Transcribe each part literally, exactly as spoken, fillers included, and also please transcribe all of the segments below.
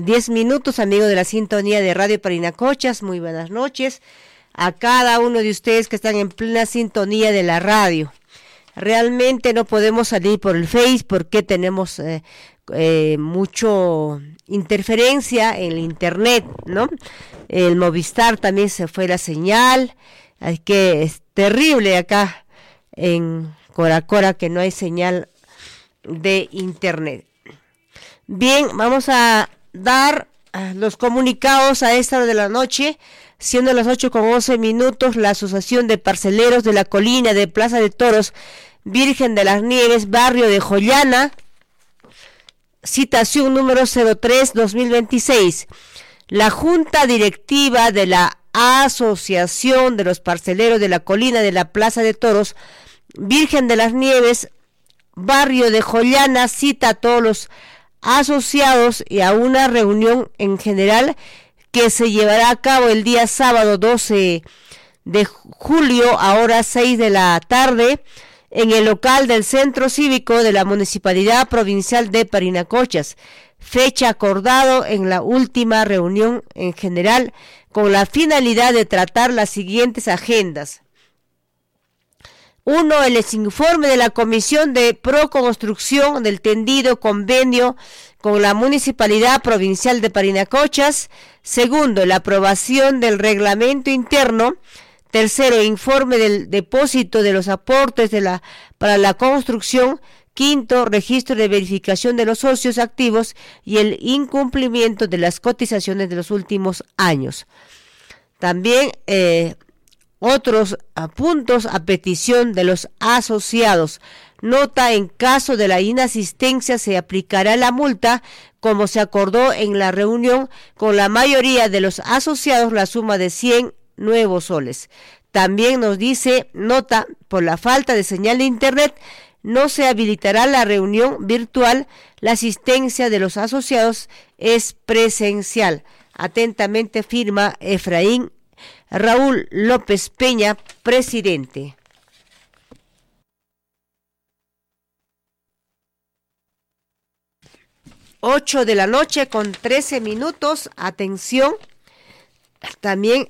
diez minutos, amigos de la sintonía de Radio Parinacochas, muy buenas noches a cada uno de ustedes que están en plena sintonía de la radio. Realmente no podemos salir por el Face porque tenemos eh, eh, mucho interferencia en el internet, ¿no? El Movistar también se fue la señal, así que es terrible acá en Coracora que no hay señal de internet. Bien, vamos a dar los comunicados a esta hora de la noche, siendo las ocho con once minutos. La Asociación de Parceleros de la Colina de Plaza de Toros, Virgen de las Nieves, barrio de Jollana, citación número cero tres dos mil veintiséis. La Junta Directiva de la Asociación de los Parceleros de la Colina de la Plaza de Toros, Virgen de las Nieves, barrio de Jollana, cita a todos los asociados y a una reunión en general que se llevará a cabo el día sábado doce de julio a horas seis de la tarde en el local del Centro Cívico de la Municipalidad Provincial de Parinacochas, fecha acordado en la última reunión en general con la finalidad de tratar las siguientes agendas. Uno, el informe de la Comisión de Proconstrucción del tendido convenio con la Municipalidad Provincial de Parinacochas. Segundo, la aprobación del reglamento interno. Tercero, informe del depósito de los aportes de la, para la construcción. Quinto, registro de verificación de los socios activos y el incumplimiento de las cotizaciones de los últimos años. También eh, otros puntos a petición de los asociados. Nota: en caso de la inasistencia se aplicará la multa como se acordó en la reunión con la mayoría de los asociados, la suma de cien nuevos soles. También nos dice: nota: por la falta de señal de internet no se habilitará la reunión virtual, la asistencia de los asociados es presencial. Atentamente firma Efraín Raúl López Peña, presidente. ocho de la noche con trece minutos. Atención, también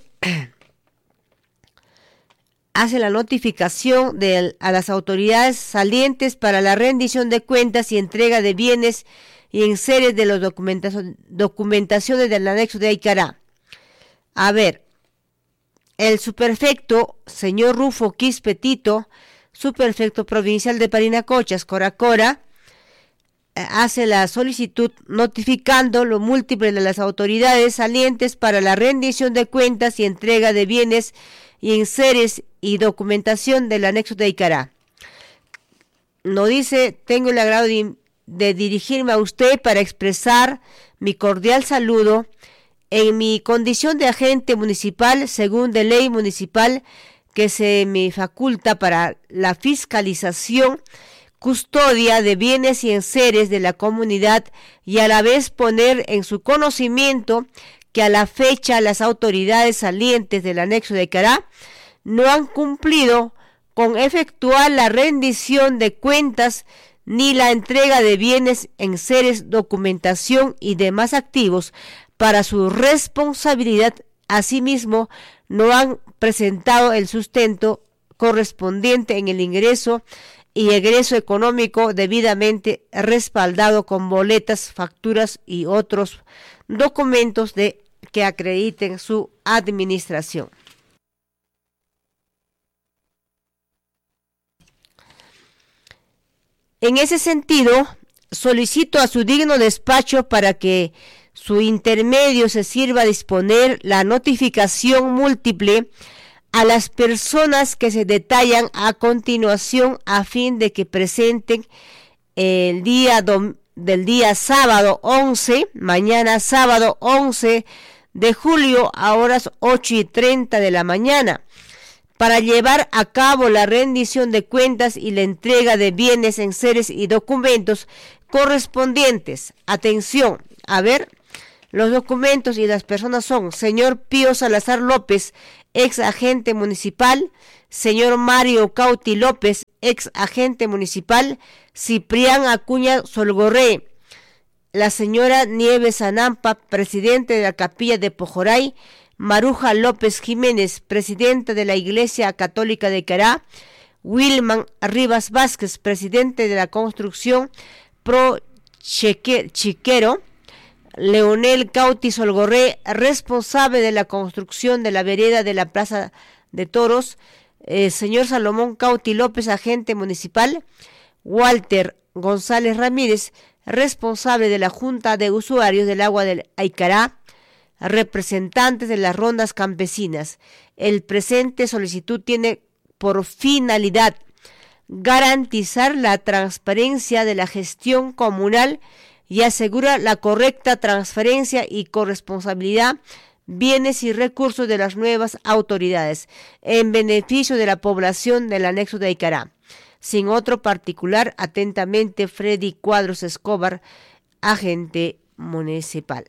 hace la notificación de, a las autoridades salientes para la rendición de cuentas y entrega de bienes y enseres de las documentación, documentaciones del anexo de Aicará. A ver, el subprefecto, señor Rufo Quispetito, subprefecto provincial de Parinacochas, Coracora, hace la solicitud notificando lo múltiple de las autoridades salientes para la rendición de cuentas y entrega de bienes y enseres y documentación del anexo de Aicará. Nos dice: tengo el agrado de, de dirigirme a usted para expresar mi cordial saludo en mi condición de agente municipal, según de ley municipal que se me faculta para la fiscalización, custodia de bienes y enseres de la comunidad, y a la vez poner en su conocimiento que a la fecha las autoridades salientes del anexo de Aicará no han cumplido con efectuar la rendición de cuentas ni la entrega de bienes, enseres, documentación y demás activos para su responsabilidad. Asimismo, no han presentado el sustento correspondiente en el ingreso y egreso económico debidamente respaldado con boletas, facturas y otros documentos de que acrediten su administración. En ese sentido, solicito a su digno despacho para que su intermedio se sirva a disponer la notificación múltiple a las personas que se detallan a continuación, a fin de que presenten el día dom- del día sábado once, mañana sábado once de julio a horas ocho y treinta de la mañana, para llevar a cabo la rendición de cuentas y la entrega de bienes, enseres y documentos correspondientes. Atención, a ver, los documentos y las personas son: señor Pío Salazar López, ex agente municipal; señor Mario Cauti López, ex agente municipal; Ciprián Acuña Solgorré, la señora Nieves Anampa, presidente de la Capilla de Pojoray, Maruja López Jiménez, presidenta de la Iglesia Católica de Icará, Wilman Rivas Vázquez, presidente de la Construcción Pro Chiquero, Leonel Cauti Solgorré, responsable de la construcción de la vereda de la Plaza de Toros, eh, señor Salomón Cauti López, agente municipal, Walter González Ramírez, responsable de la Junta de Usuarios del Agua del Icará, representantes de las rondas campesinas. El presente solicitud tiene por finalidad garantizar la transparencia de la gestión comunal y asegura la correcta transferencia y corresponsabilidad bienes y recursos de las nuevas autoridades en beneficio de la población del anexo de Icará. Sin otro particular, atentamente Freddy Cuadros Escobar, agente municipal.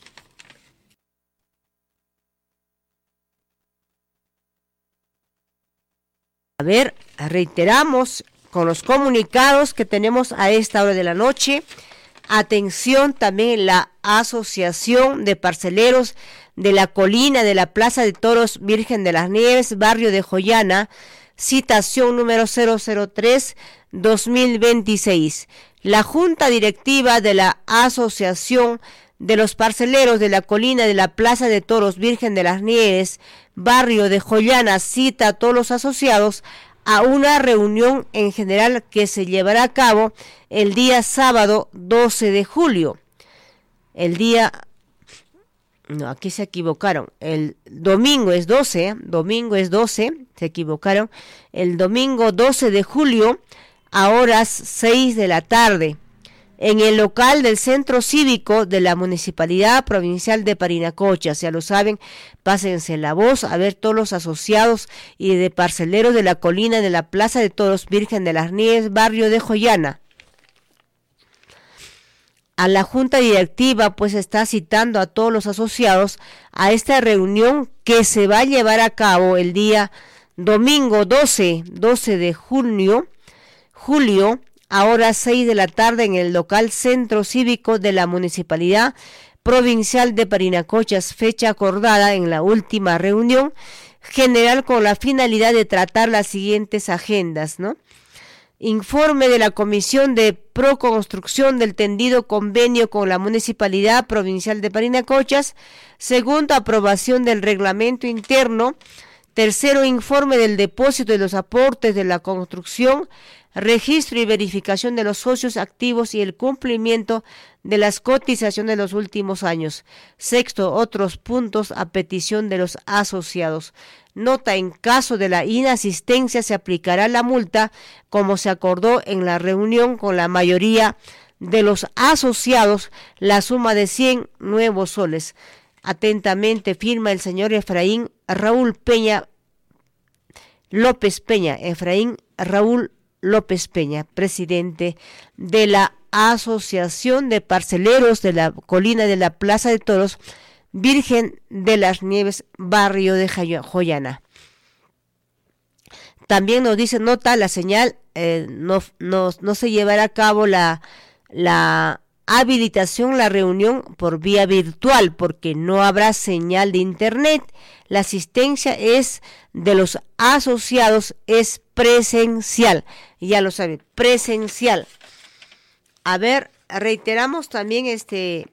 A ver, reiteramos con los comunicados que tenemos a esta hora de la noche. Atención, también la Asociación de Parceleros de la Colina de la Plaza de Toros Virgen de las Nieves, barrio de Joyana, citación número cero cero tres dos mil veintiséis. La Junta Directiva de la Asociación de los Parceleros de la Colina de la Plaza de Toros Virgen de las Nieves, barrio de Joyana, cita a todos los asociados a una reunión en general que se llevará a cabo el día sábado doce de julio. El día, no, aquí se equivocaron, el domingo es doce, ¿eh? domingo es doce, se equivocaron, el domingo doce de julio a horas seis de la tarde, en el local del Centro Cívico de la Municipalidad Provincial de Parinacochas. Ya lo saben, pásense la voz a ver todos los asociados y de parceleros de la Colina de la Plaza de Toros Virgen de las Nieves, barrio de Joyana. A la Junta Directiva pues está citando a todos los asociados a esta reunión que se va a llevar a cabo el día domingo doce de junio, julio, a horas seis de la tarde en el local Centro Cívico de la Municipalidad Provincial de Parinacochas, fecha acordada en la última reunión general con la finalidad de tratar las siguientes agendas, ¿no? Informe de la Comisión de Proconstrucción del tendido convenio con la Municipalidad Provincial de Parinacochas. Segundo, aprobación del reglamento interno. Tercero, informe del depósito de los aportes de la construcción, registro y verificación de los socios activos y el cumplimiento de las cotizaciones de los últimos años. Sexto, otros puntos a petición de los asociados. Nota: en caso de la inasistencia se aplicará la multa como se acordó en la reunión con la mayoría de los asociados, la suma de cien nuevos soles. Atentamente firma el señor Efraín Raúl Peña López Peña, Efraín Raúl López Peña, presidente de la Asociación de Parceleros de la Colina de la Plaza de Toros Virgen de las Nieves, barrio de Joyana. También nos dice nota la señal, eh, no, no, no se llevará a cabo la, la habilitación, la reunión por vía virtual, porque no habrá señal de internet. La asistencia es de los asociados, es presencial, ya lo saben, presencial. A ver, reiteramos también este,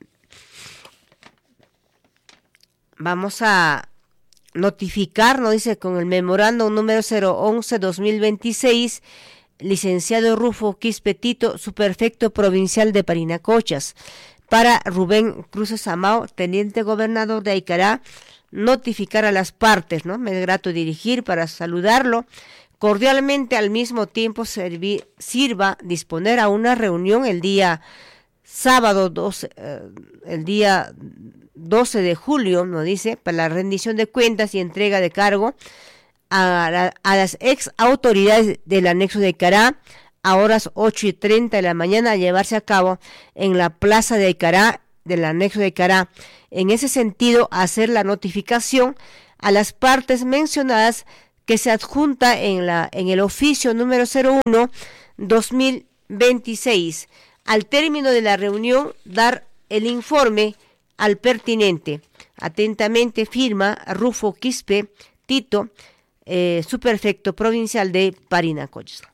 vamos a notificar, ¿no? Dice con el memorándum número cero once dos mil veintiséis, licenciado Rufo Quispetito, subprefecto provincial de Parinacochas, para Rubén Cruces Amao, teniente gobernador de Icará, notificar a las partes, ¿no? Me es grato dirigir para saludarlo cordialmente, al mismo tiempo servir, sirva disponer a una reunión el día sábado doce, eh, el día doce de julio, nos dice, para la rendición de cuentas y entrega de cargo a, la, a las ex autoridades del anexo de Icará a horas ocho y treinta de la mañana, a llevarse a cabo en la plaza de Icará, del anexo de Icará. En ese sentido, hacer la notificación a las partes mencionadas que se adjunta en la en el oficio número cero uno dos mil veintiséis, al término de la reunión dar el informe al pertinente. Atentamente firma Rufo Quispe Tito, eh, subprefecto provincial de Parinacotlas.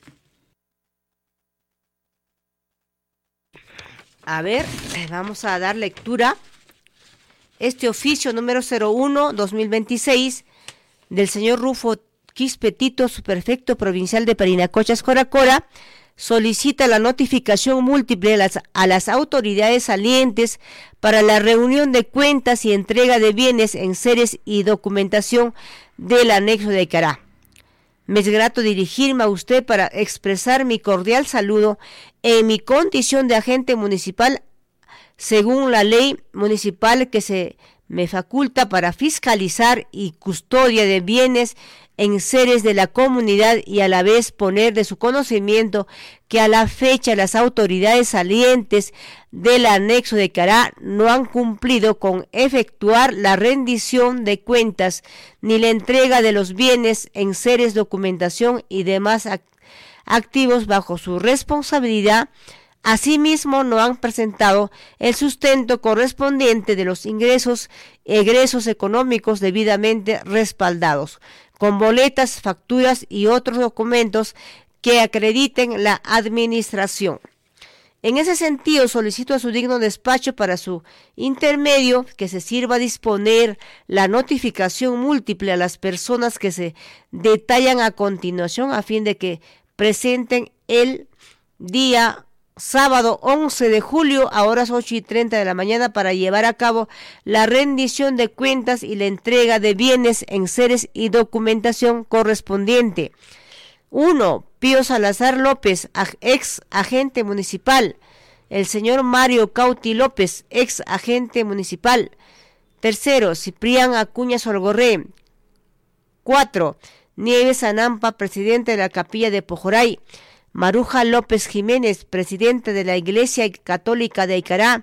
A ver, vamos a dar lectura. Este oficio número cero uno dos mil veintiséis del señor Rufo Quispe Tito, subprefecto provincial de Parinacotlas, Coracora, solicita la notificación múltiple a las, a las autoridades salientes para la reunión de cuentas y entrega de bienes, enseres y documentación del anexo de Icará. Me es grato dirigirme a usted para expresar mi cordial saludo en mi condición de agente municipal según la ley municipal que se me faculta para fiscalizar y custodia de bienes en seres de la comunidad y a la vez poner de su conocimiento que a la fecha las autoridades salientes del anexo de Icará no han cumplido con efectuar la rendición de cuentas ni la entrega de los bienes, enseres, documentación y demás act- activos bajo su responsabilidad. Asimismo, no han presentado el sustento correspondiente de los ingresos, egresos económicos debidamente respaldados, con boletas, facturas y otros documentos que acrediten la administración. En ese sentido, solicito a su digno despacho para su intermedio que se sirva a disponer la notificación múltiple a las personas que se detallan a continuación a fin de que presenten el día sábado once de julio a horas ocho y treinta de la mañana para llevar a cabo la rendición de cuentas y la entrega de bienes, enseres y documentación correspondiente. uno. Pío Salazar López, ex agente municipal. El señor Mario Cauti López, ex agente municipal. Tercero, Ciprián Acuña Sorgorré. cuatro. Nieves Anampa, presidente de la Capilla de Pojoray. Maruja López Jiménez, presidente de la Iglesia Católica de Icará.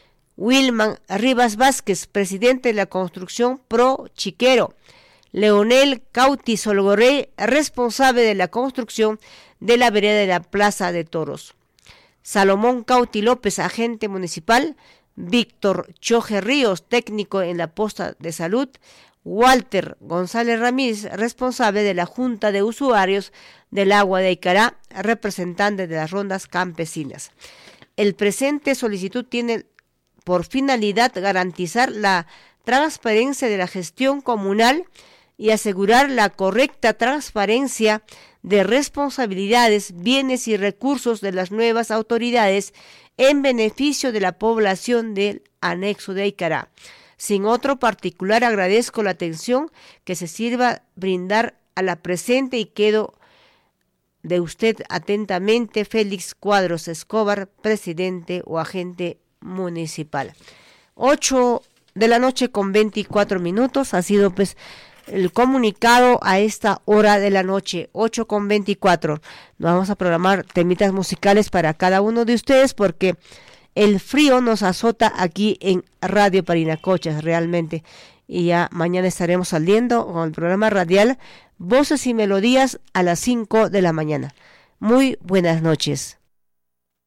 Wilman Rivas Vázquez, presidente de la Construcción Pro Chiquero. Leonel Cauti Solgoré, responsable de la construcción de la vereda de la Plaza de Toros. Salomón Cauti López, agente municipal. Víctor Choje Ríos, técnico en la posta de salud. Walter González Ramírez, responsable de la Junta de Usuarios del Agua de Icará, representante de las rondas campesinas. El presente solicitud tiene por finalidad garantizar la transparencia de la gestión comunal y asegurar la correcta transparencia de responsabilidades, bienes y recursos de las nuevas autoridades en beneficio de la población del anexo de Icará. Sin otro particular, agradezco la atención que se sirva brindar a la presente y quedo de usted atentamente, Félix Cuadros Escobar, presidente o agente municipal. ocho de la noche con veinticuatro minutos ha sido pues el comunicado a esta hora de la noche, ocho con veinticuatro. Vamos a programar temitas musicales para cada uno de ustedes porque el frío nos azota aquí en Radio Parinacotlas realmente. Y ya mañana estaremos saliendo con el programa radial Voces y Melodías a las cinco de la mañana. Muy buenas noches.